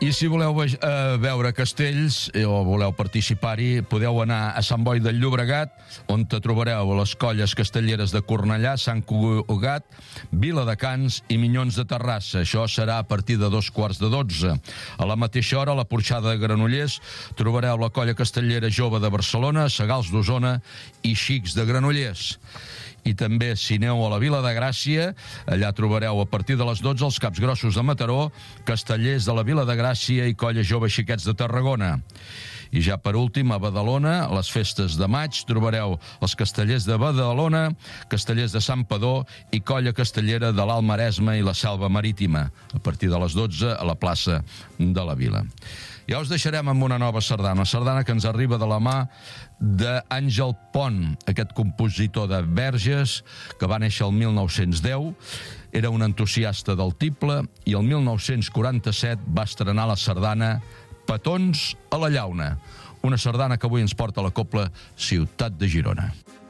I si voleu veure castells o voleu participar-hi, podeu anar a Sant Boi del Llobregat, on te trobareu les colles castelleres de Cornellà, Sant Cugat, Viladecans i Minyons de Terrassa. Això serà a partir de 2:15. A la mateixa hora, a la Porxada de Granollers, trobareu la colla castellera jove de Barcelona, Segals d'Osona i Xics de Granollers. I també, si aneu a la Vila de Gràcia, allà trobareu a partir de les 12 els Caps Grossos de Mataró, Castellers de la Vila de Gràcia i Colla Jove Xiquets de Tarragona. I ja per últim, a Badalona, a les festes de maig, trobareu els Castellers de Badalona, Castellers de Sant Padó i Colla Castellera de l'Alt Maresme i la Selva Marítima, a partir de les 12 a la plaça de la Vila. Ja us deixarem amb una nova sardana, una sardana que ens arriba de la mà d'Àngel Pont, aquest compositor de Verges, que va néixer el 1910, era un entusiasta del tible i el 1947 va estrenar la sardana Petons a la Llauna, una sardana que avui ens porta a la cobla Ciutat de Girona.